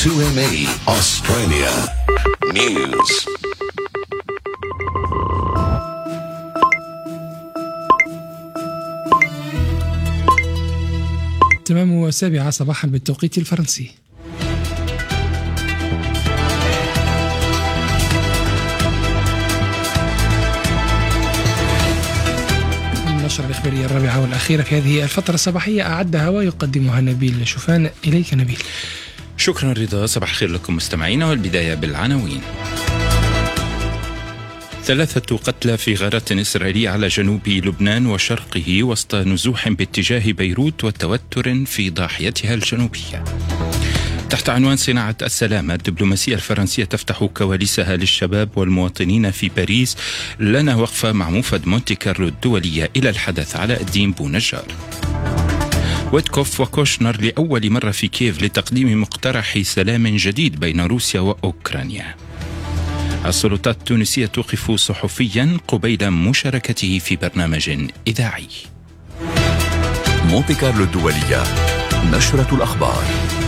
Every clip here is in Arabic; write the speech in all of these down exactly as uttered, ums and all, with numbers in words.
two M A Australia News. تمام السابعة صباحا بالتوقيت الفرنسي. النشرة الإخبارية الرابعة والأخيرة في هذه الفترة الصباحية أعدها ويقدمها نبيل شوفان. إليك نبيل. شكرا رضا، صباح خير لكم مستمعينا، والبداية بالعناوين. ثلاثة قتلى في غارات إسرائيلية على جنوب لبنان وشرقه وسط نزوح باتجاه بيروت وتوتر في ضاحيتها الجنوبية. تحت عنوان صناعة السلام، الدبلوماسية الفرنسية تفتح كواليسها للشباب والمواطنين في باريس. لنا وقفة مع موفد مونتي كارلو الدولية إلى الحدث علاء الدين بونجار. ويتكوف وكوشنر لأول مرة في كييف لتقديم مقترح سلام جديد بين روسيا وأوكرانيا. السلطات التونسية توقف صحفيا قبيل مشاركته في برنامج إذاعي. مونتي كارلو الدولية، نشرة الأخبار.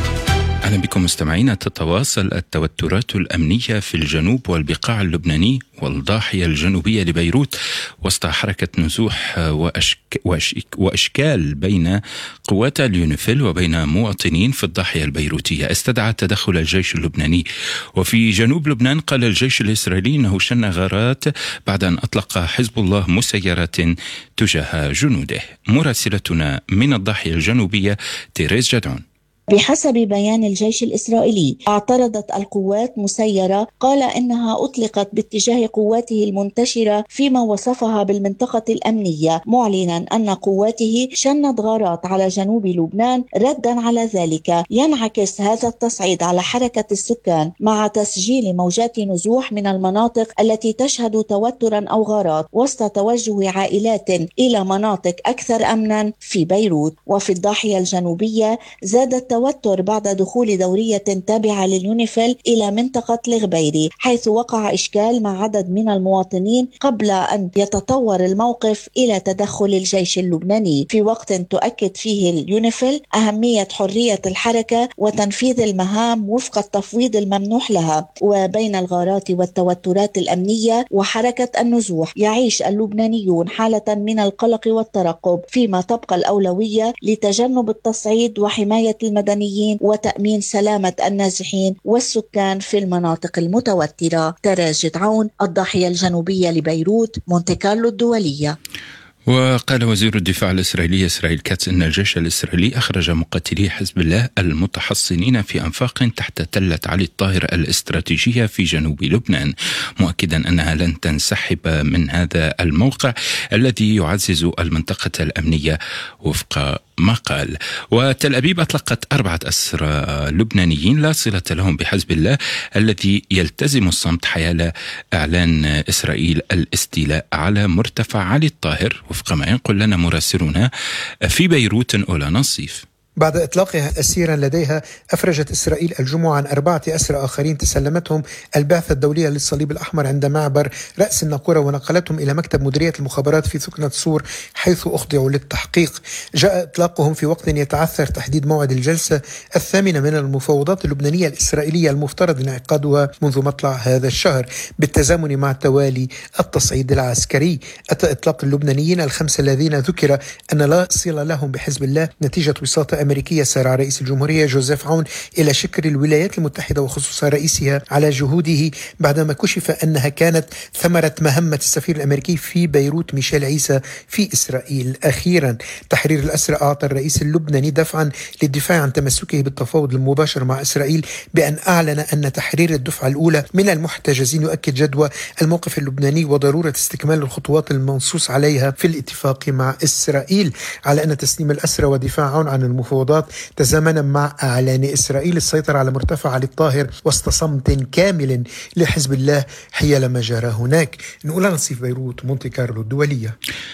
أهلا بكم مستمعينا. تتواصل التوترات الأمنية في الجنوب والبقاع اللبناني والضاحية الجنوبية لبيروت وسط حركة نزوح وأشك وأشك وأشكال بين قوات اليونيفيل وبين مواطنين في الضاحية البيروتية استدعى تدخل الجيش اللبناني. وفي جنوب لبنان قال الجيش الإسرائيلي أنه شن غارات بعد أن أطلق حزب الله مسيرات تجاه جنوده. مراسلتنا من الضاحية الجنوبية تيريز جدعون. بحسب بيان الجيش الإسرائيلي، اعترضت القوات مسيرة قال إنها أطلقت باتجاه قواته المنتشرة فيما وصفها بالمنطقة الأمنية، معلنا أن قواته شنت غارات على جنوب لبنان. ردا على ذلك، ينعكس هذا التصعيد على حركة السكان مع تسجيل موجات نزوح من المناطق التي تشهد توترا أو غارات وسط توجه عائلات إلى مناطق أكثر أمنا في بيروت. وفي الضاحية الجنوبية زادت توتر بعد دخول دورية تابعة لليونيفيل إلى منطقة الغبيري، حيث وقع إشكال مع عدد من المواطنين قبل أن يتطور الموقف إلى تدخل الجيش اللبناني، في وقت تؤكد فيه اليونيفيل أهمية حرية الحركة وتنفيذ المهام وفق التفويض الممنوح لها. وبين الغارات والتوترات الأمنية وحركة النزوح يعيش اللبنانيون حالة من القلق والترقب، فيما تبقى الأولوية لتجنب التصعيد وحماية المدنيين وتأمين سلامة النازحين والسكان في المناطق المتوترة. تراز جدعون، الضاحية الجنوبية لبيروت، مونتي كارلو الدولية. وقال وزير الدفاع الإسرائيلي إسرائيل كاتس أن الجيش الإسرائيلي أخرج مقاتلي حزب الله المتحصنين في أنفاق تحت تلة علي الطاهر الاستراتيجية في جنوب لبنان، مؤكدا أنها لن تنسحب من هذا الموقع الذي يعزز المنطقة الأمنية وفق ما قال. وتل أبيب أطلقت أربعة أسرى لبنانيين لا صلة لهم بحزب الله الذي يلتزم الصمت حيال إعلان إسرائيل الاستيلاء على مرتفع علي الطاهر، وفق ما ينقل لنا مراسلنا في بيروت أولى نصيف. بعد إطلاقها أسيرا لديها، أفرجت إسرائيل الجمعة عن أربعة أسرى آخرين تسلمتهم البعثة الدولية للصليب الأحمر عند معبر رأس الناقورة، ونقلتهم إلى مكتب مديرية المخابرات في ثكنة صور حيث أخضعوا للتحقيق. جاء إطلاقهم في وقت يتعثر تحديد موعد الجلسة الثامنة من المفاوضات اللبنانية الإسرائيلية المفترض انعقادها منذ مطلع هذا الشهر بالتزامن مع توالي التصعيد العسكري. أتى إطلاق اللبنانيين الخمسة الذين ذكر أن لا صلة لهم بحزب الله نتيجة وساطة أمريكية سارع رئيس الجمهورية جوزيف عون إلى شكر الولايات المتحدة وخصوصا رئيسها على جهوده بعدما كشف أنها كانت ثمرة مهمة السفير الأمريكي في بيروت ميشيل عيسى في إسرائيل. أخيرا، تحرير الأسرى أعطى الرئيس اللبناني دفعا للدفاع عن تمسكه بالتفاوض المباشر مع إسرائيل بأن أعلن أن تحرير الدفعة الأولى من المحتجزين يؤكد جدوى الموقف اللبناني وضرورة استكمال الخطوات المنصوص عليها في الاتفاق مع إسرائيل، على أن تسليم الأسرى ودفاع عن المفاوضات تزامنا مع إعلان إسرائيل السيطرة على مرتفع علي الطاهر وسط صمت كامل لحزب الله حيال ما جرى هناك. نقول نصيف بيروت، مونتي كارلو الدولية.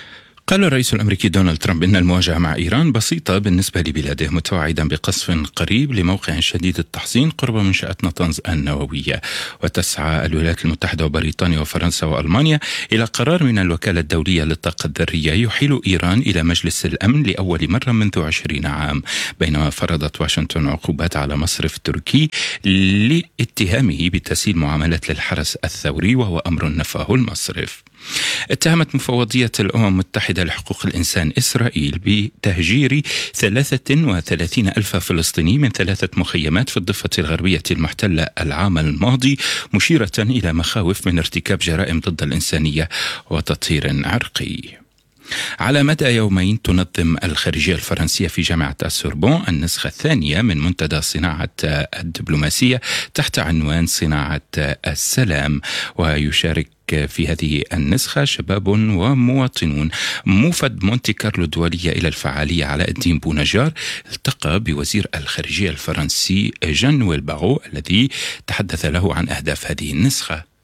قال الرئيس الأمريكي دونالد ترامب إن المواجهة مع إيران بسيطة بالنسبة لبلاده، متوعدا بقصف قريب لموقع شديد التحصين قرب منشأة نطنز النووية. وتسعى الولايات المتحدة وبريطانيا وفرنسا وألمانيا إلى قرار من الوكالة الدولية للطاقة الذرية يحيل إيران إلى مجلس الأمن لأول مرة منذ عشرين عام، بينما فرضت واشنطن عقوبات على مصرف تركي لاتهامه بتسهيل معاملات للحرس الثوري، وهو أمر نفاه المصرف. اتهمت مفوضية الأمم المتحدة لحقوق الإنسان إسرائيل بتهجير ثلاثة وثلاثين ألف فلسطيني من ثلاثة مخيمات في الضفة الغربية المحتلة العام الماضي، مشيرة إلى مخاوف من ارتكاب جرائم ضد الإنسانية وتطهير عرقي. على مدى يومين تنظم الخارجية الفرنسية في جامعة السوربون النسخة الثانية من منتدى صناعة الدبلوماسية تحت عنوان صناعة السلام، ويشارك في هذه النسخة شباب ومواطنون. موفد مونتي كارلو الدولية إلى الفعالية علاء الدين بونجار التقى بوزير الخارجية الفرنسي جان نويل باغو الذي تحدث له عن أهداف هذه النسخة.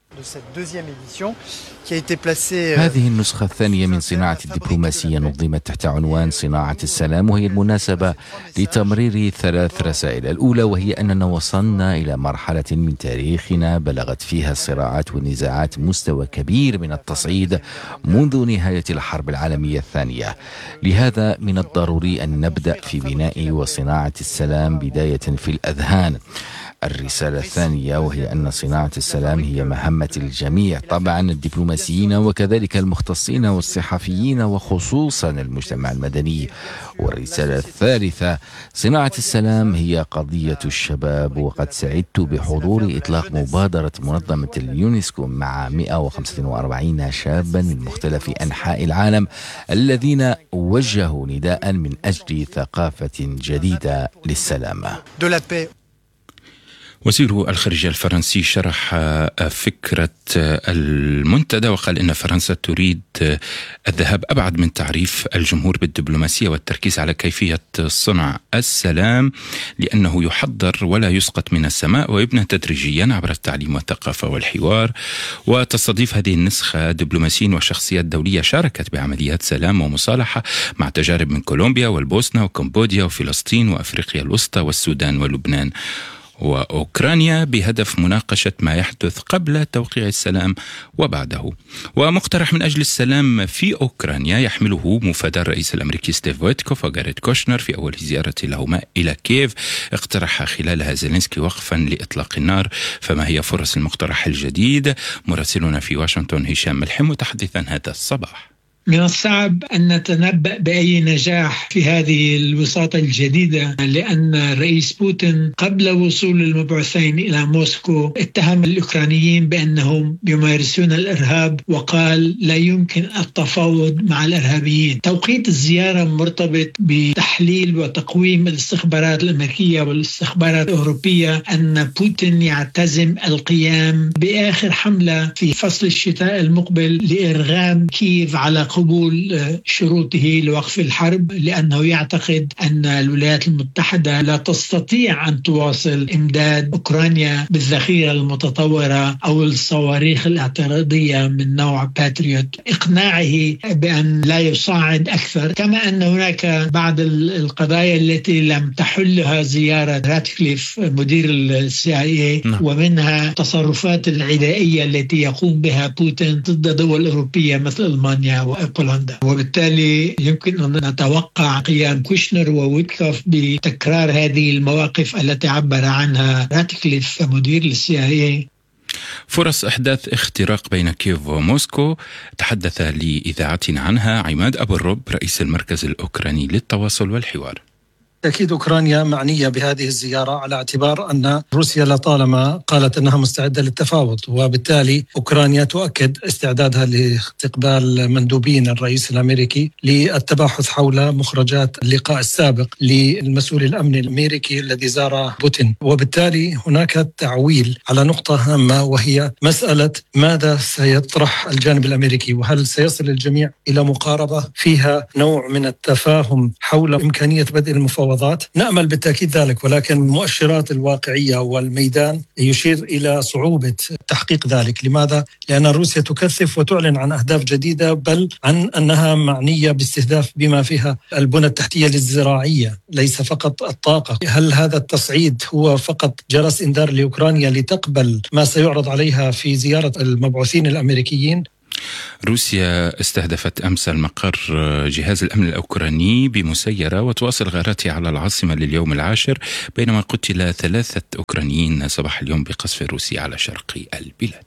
هذه النسخة الثانية من صناعة الدبلوماسية نظمت تحت عنوان صناعة السلام، وهي المناسبة لتمرير ثلاث رسائل. الأولى وهي أننا وصلنا إلى مرحلة من تاريخنا بلغت فيها الصراعات والنزاعات مستوى كبير من التصعيد منذ نهاية الحرب العالمية الثانية، لهذا من الضروري أن نبدأ في بناء وصناعة السلام بداية في الأذهان. الرسالة الثانية وهي أن صناعة السلام هي مهمة الجميع، طبعا الدبلوماسيين وكذلك المختصين والصحفيين وخصوصا المجتمع المدني. والرسالة الثالثة صناعة السلام هي قضية الشباب، وقد سعدت بحضور إطلاق مبادرة منظمة اليونسكو مع مئة وخمسة وأربعين شابا من مختلف أنحاء العالم الذين وجهوا نداء من أجل ثقافة جديدة للسلام. وزير الخارجية الفرنسي شرح فكرة المنتدى وقال إن فرنسا تريد الذهاب أبعد من تعريف الجمهور بالدبلوماسية والتركيز على كيفية صنع السلام، لأنه يحضر ولا يسقط من السماء ويبنى تدريجيا عبر التعليم والثقافة والحوار. وتستضيف هذه النسخة دبلوماسيين وشخصيات دولية شاركت بعمليات سلام ومصالحة مع تجارب من كولومبيا والبوسنة وكمبوديا وفلسطين وأفريقيا الوسطى والسودان ولبنان وأوكرانيا، بهدف مناقشة ما يحدث قبل توقيع السلام وبعده. ومقترح من أجل السلام في أوكرانيا يحمله مفادى الرئيس الأمريكي ستيف ويتكوف وجاريد كوشنر في أول زيارة لهما إلى كييف، اقترح خلالها زيلينسكي وقفا لإطلاق النار. فما هي فرص المقترح الجديد؟ مراسلنا في واشنطن هشام ملحم متحدثا هذا الصباح. من الصعب أن نتنبأ بأي نجاح في هذه الوساطة الجديدة، لأن الرئيس بوتين قبل وصول المبعوثين إلى موسكو اتهم الأوكرانيين بأنهم يمارسون الإرهاب، وقال لا يمكن التفاوض مع الإرهابيين. توقيت الزيارة مرتبط بتحليل وتقويم الاستخبارات الأمريكية والاستخبارات الأوروبية أن بوتين يعتزم القيام بآخر حملة في فصل الشتاء المقبل لإرغام كييف على قبول شروطه لوقف الحرب، لأنه يعتقد أن الولايات المتحدة لا تستطيع أن تواصل إمداد أوكرانيا بالذخيرة المتطورة أو الصواريخ الاعتراضية من نوع باتريوت، إقناعه بأن لا يصعد أكثر. كما أن هناك بعض القضايا التي لم تحلها زيارة راتكليف مدير السي آي إيه، ومنها تصرفات العدائية التي يقوم بها بوتين ضد دول أوروبية مثل ألمانيا وبولندا. وبالتالي يمكن أن نتوقع قيام كوشنر وويتكوف بتكرار هذه المواقف التي عبر عنها راتكليف مدير للسي آي إيه. فرص إحداث اختراق بين كييف وموسكو تحدث لإذاعتنا عنها عماد أبو الرب رئيس المركز الأوكراني للتواصل والحوار. أكيد أوكرانيا معنية بهذه الزيارة على اعتبار أن روسيا لطالما قالت أنها مستعدة للتفاوض، وبالتالي أوكرانيا تؤكد استعدادها لاستقبال مندوبين الرئيس الأمريكي للتباحث حول مخرجات اللقاء السابق للمسؤول الأمني الأمريكي الذي زار بوتين. وبالتالي هناك تعويل على نقطة هامة، وهي مسألة ماذا سيطرح الجانب الأمريكي، وهل سيصل الجميع إلى مقاربة فيها نوع من التفاهم حول إمكانية بدء المفاوضات المفاوضات؟ نأمل بالتأكيد ذلك، ولكن المؤشرات الواقعية والميدان يشير إلى صعوبة تحقيق ذلك. لماذا؟ لأن روسيا تكثف وتعلن عن أهداف جديدة، بل عن أنها معنية باستهداف بما فيها البنى التحتية الزراعية، ليس فقط الطاقة. هل هذا التصعيد هو فقط جرس إنذار لأوكرانيا لتقبل ما سيعرض عليها في زيارة المبعوثين الأمريكيين؟ روسيا استهدفت أمس المقر جهاز الأمن الأوكراني بمسيرة وتواصل غاراتها على العاصمة لليوم العاشر، بينما قتل ثلاثة أوكرانيين صباح اليوم بقصف روسي على شرق البلاد.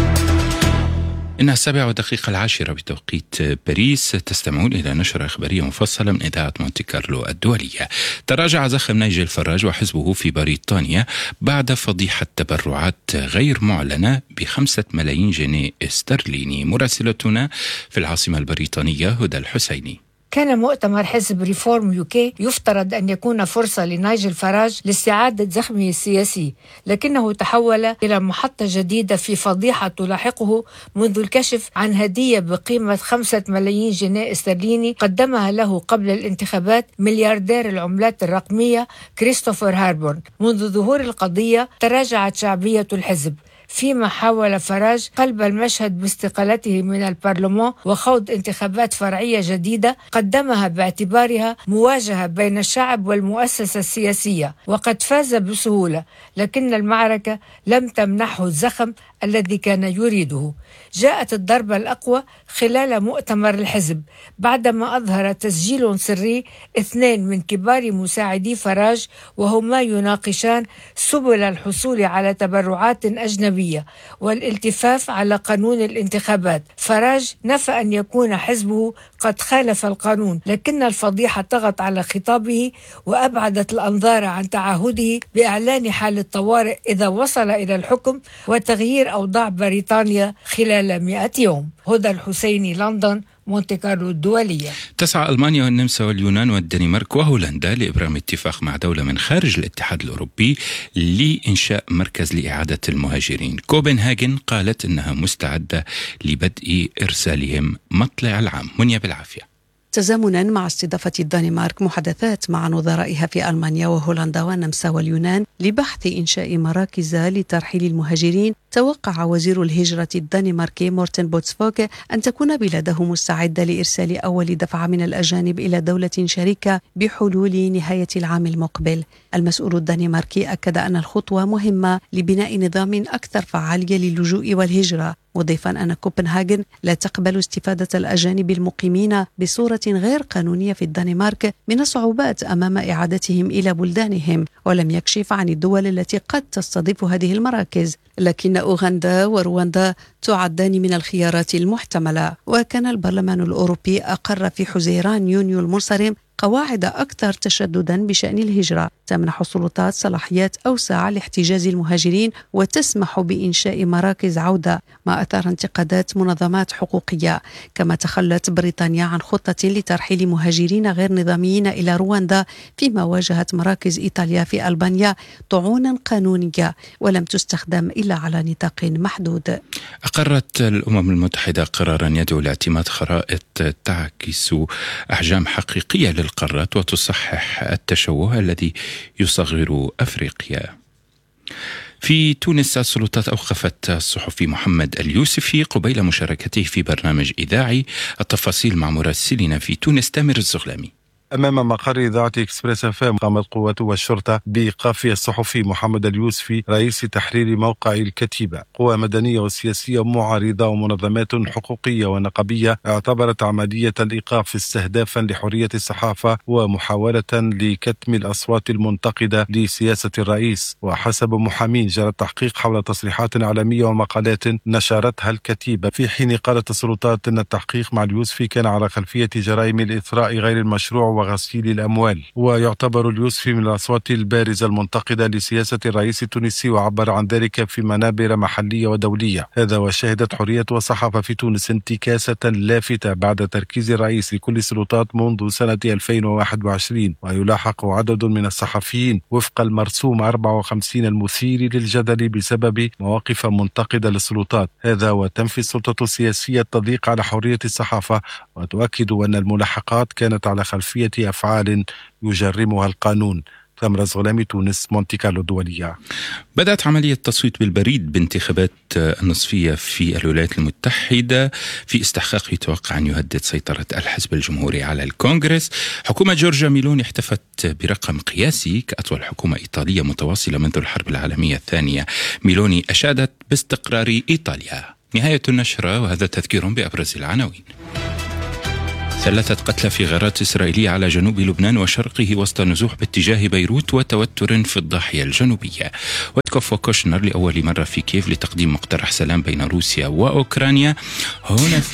إنها السابعة ودقيقة العاشرة بتوقيت باريس. تستمعون إلى نشرة إخبارية مفصلة من إذاعة مونتي كارلو الدولية. تراجع زخم نيجل فراج وحزبه في بريطانيا بعد فضيحة تبرعات غير معلنة بخمسة ملايين جنيه استرليني. مراسلتنا في العاصمة البريطانية هدى الحسيني. كان مؤتمر حزب ريفورم يوكي يفترض أن يكون فرصة لنيجل فراج لاستعادة زخمه السياسي، لكنه تحول إلى محطة جديدة في فضيحة تلاحقه منذ الكشف عن هدية بقيمة خمسة ملايين جنيه استرليني قدمها له قبل الانتخابات ملياردير العملات الرقمية كريستوفر هاربورن. منذ ظهور القضية تراجعت شعبية الحزب، فيما حاول فراج قلب المشهد باستقالته من البرلمان وخوض انتخابات فرعية جديدة قدمها باعتبارها مواجهة بين الشعب والمؤسسة السياسية، وقد فاز بسهولة، لكن المعركة لم تمنحه الزخم الذي كان يريده. جاءت الضربة الأقوى خلال مؤتمر الحزب بعدما أظهر تسجيل سري اثنين من كبار مساعدي فراج وهما يناقشان سبل الحصول على تبرعات أجنبية والالتفاف على قانون الانتخابات. فراج نفى أن يكون حزبه قد خالف القانون، لكن الفضيحة طغت على خطابه وأبعدت الأنظار عن تعهده بإعلان حالة طوارئ إذا وصل إلى الحكم وتغيير أوضاع بريطانيا خلال مئة يوم. هدى الحسيني، لندن، مونتي كارلو الدولية. تسعى ألمانيا والنمسا واليونان والدنمارك وهولندا لإبرام اتفاق مع دولة من خارج الاتحاد الأوروبي لإنشاء مركز لإعادة المهاجرين. كوبنهاجن قالت إنها مستعدة لبدء إرسالهم مطلع العام. منيا بالعافية. تزامنا مع استضافة الدنمارك محادثات مع نظرائها في ألمانيا وهولندا والنمسا واليونان لبحث إنشاء مراكز لترحيل المهاجرين، توقع وزير الهجرة الدنماركي مورتن بوتسفوغ أن تكون بلاده مستعدة لإرسال أول دفعة من الأجانب إلى دولة شريكة بحلول نهاية العام المقبل. المسؤول الدنماركي أكد أن الخطوة مهمة لبناء نظام أكثر فعالية للجوء والهجرة، مضيفا أن كوبنهاجن لا تقبل استفادة الأجانب المقيمين بصورة غير قانونية في الدنمارك من الصعوبات أمام إعادتهم إلى بلدانهم، ولم يكشف عن الدول التي قد تستضيف هذه المراكز، لكن أوغندا ورواندا تعدان من الخيارات المحتملة. وكان البرلمان الأوروبي أقر في حزيران يونيو المنصرم قواعد أكثر تشددا بشأن الهجرة تمنح السلطات صلاحيات أوسع لاحتجاز المهاجرين وتسمح بإنشاء مراكز عودة، ما أثار انتقادات منظمات حقوقية. كما تخلت بريطانيا عن خطة لترحيل مهاجرين غير نظاميين إلى رواندا، فيما واجهت مراكز إيطاليا في ألبانيا طعونا قانونية ولم تستخدم إلا على نطاق محدود. أقرت الأمم المتحدة قرارا يدعو لاعتماد خرائط تعكس أحجام حقيقية للقارات وتصحح التشوه الذي يصغر أفريقيا. في تونس السلطات أوقفت الصحفي محمد اليوسفي قبيل مشاركته في برنامج إذاعي. التفاصيل مع مراسلنا في تونس تامر الزغلامي. أمام مقر إذاعة إكسبريس إف إم قامت قوات والشرطة بإيقاف الصحفي محمد اليوسفي رئيس تحرير موقع الكتيبة. قوى مدنية وسياسية معارضة ومنظمات حقوقية ونقابية اعتبرت عملية الإيقاف استهدافا لحرية الصحافة ومحاولة لكتم الأصوات المنتقدة لسياسة الرئيس. وحسب محامين جرى التحقيق حول تصريحات إعلامية ومقالات نشرتها الكتيبة، في حين قالت السلطات أن التحقيق مع اليوسفي كان على خلفية جرائم الإثراء غير المشروع وغسيل الأموال. ويعتبر اليوسفي من الأصوات البارزة المنتقدة لسياسة الرئيس التونسي، وعبر عن ذلك في منابر محلية ودولية. هذا وشهدت حرية والصحافة في تونس انتكاسة لافتة بعد تركيز الرئيس لكل السلطات منذ سنة ألفين وواحد وعشرين، ويلاحق عدد من الصحفيين وفق المرسوم أربعة وخمسين المثير للجدل بسبب مواقف منتقدة للسلطات. هذا وتنفي السلطة السياسية التضييق على حرية الصحافة، وتؤكد أن الملاحقات كانت على خلفية أي أفعال يجرمها القانون. تمرز غلامي، تونس، مونتي كارلو الدولية. بدأت عملية تصويت بالبريد بانتخابات النصفية في الولايات المتحدة في استحقاق يتوقع أن يهدد سيطرة الحزب الجمهوري على الكونغرس. حكومة جورجيا ميلوني احتفت برقم قياسي كأطول حكومة إيطالية متواصلة منذ الحرب العالمية الثانية. ميلوني أشادت باستقرار إيطاليا. نهاية النشرة، وهذا تذكير بأبرز العناوين. ثلاثة قتلى في غارات إسرائيلية على جنوب لبنان وشرقه وسط نزوح باتجاه بيروت وتوتر في الضاحية الجنوبية. ويتكوف وكوشنر لأول مرة في كييف لتقديم مقترح سلام بين روسيا وأوكرانيا. هنا